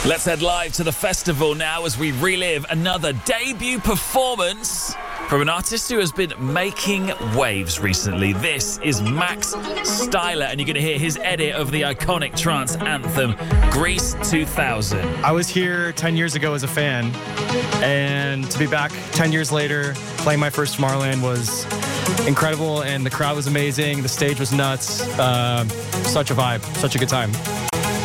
Let's head live to the festival now as we relive another debut performance from an artist who has been making waves recently. This is Max Styler, and you're going to hear his edit of the iconic trance anthem, Grease 2000. I was here 10 years ago as a fan, and to be back 10 years later playing my first Tomorrowland was incredible, and the crowd was amazing. The stage was nuts. Such a vibe, such a good time.